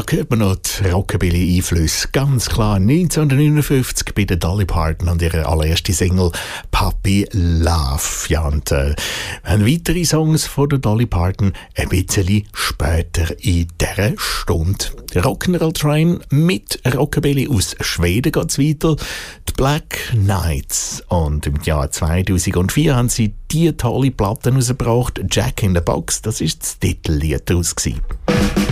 Da hört man noch die Rockabilly-Einflüsse. Ganz klar 1959 bei der Dolly Parton und ihrer allerersten Single «Puppy Love». Ja, und wir haben weitere Songs von der Dolly Parton ein bisschen später in dieser Stunde. Der Rock'n'Roll Train mit Rockabilly aus Schweden geht's weiter. Die Black Knights. Und im Jahr 2004 haben sie die tolle Platte rausgebracht. «Jack in the Box», das ist das Titellied daraus gewesen.